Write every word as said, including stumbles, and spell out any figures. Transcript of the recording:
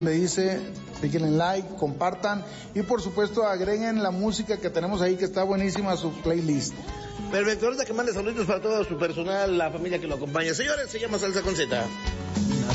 Le dice, denle like, compartan y por supuesto agreguen la música que tenemos ahí que está buenísima a su playlist. Perfecto, ahorita que mande saludos para todo su personal, la familia que lo acompaña. Señores, se llama Salsa con Z.